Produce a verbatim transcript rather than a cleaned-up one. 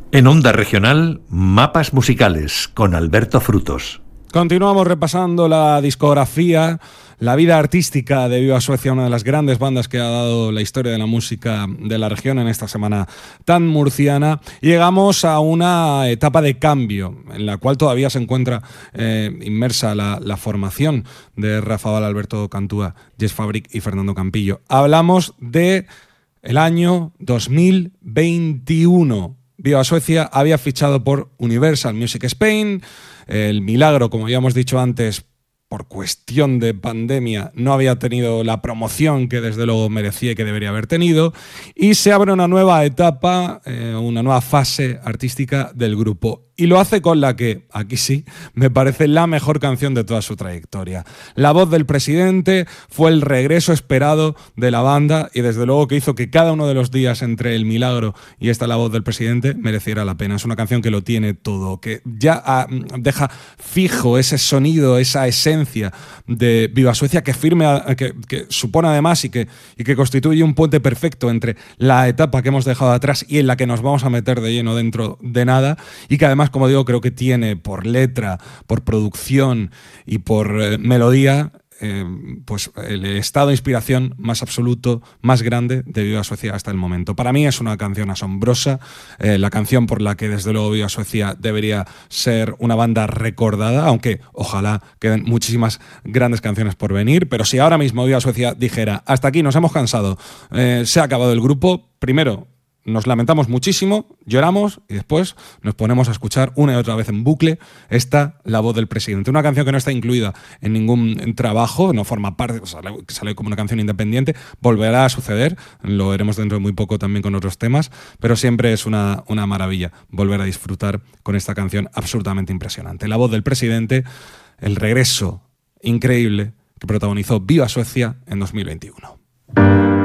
En Onda Regional, Mapas Musicales, con Alberto Frutos. Continuamos repasando la discografía, la vida artística de Viva Suecia, una de las grandes bandas que ha dado la historia de la música de la región en esta semana tan murciana. Y llegamos a una etapa de cambio en la cual todavía se encuentra eh, inmersa la, la formación de Rafael Alberto Cantúa, Jess Fabric y Fernando Campillo. Hablamos de el año dos mil veintiuno. Viva Suecia había fichado por Universal Music Spain. El Milagro, como ya hemos dicho antes, por cuestión de pandemia no había tenido la promoción que desde luego merecía y que debería haber tenido, y se abre una nueva etapa, eh, una nueva fase artística del grupo. Y lo hace con la que, aquí sí, me parece la mejor canción de toda su trayectoria. La voz del presidente fue el regreso esperado de la banda y desde luego que hizo que cada uno de los días entre El Milagro y esta La voz del presidente mereciera la pena. Es una canción que lo tiene todo, que ya ah, deja fijo ese sonido, esa esencia de Viva Suecia que, firme a, que, que supone además y que, y que constituye un puente perfecto entre la etapa que hemos dejado atrás y en la que nos vamos a meter de lleno dentro de nada, y que además, como digo, creo que tiene por letra, por producción y por eh, melodía eh, pues el estado de inspiración más absoluto, más grande de Viva Suecia hasta el momento. Para mí es una canción asombrosa, eh, la canción por la que desde luego Viva Suecia debería ser una banda recordada, aunque ojalá queden muchísimas grandes canciones por venir. Pero si ahora mismo Viva Suecia dijera hasta aquí, nos hemos cansado, eh, se ha acabado el grupo, primero nos lamentamos muchísimo, lloramos y después nos ponemos a escuchar una y otra vez en bucle esta La voz del presidente. Una canción que no está incluida en ningún trabajo, no forma parte, o sea, sale como una canción independiente, volverá a suceder, lo veremos dentro de muy poco también con otros temas, pero siempre es una, una maravilla volver a disfrutar con esta canción absolutamente impresionante. La voz del presidente, el regreso increíble que protagonizó Viva Suecia en dos mil veintiuno.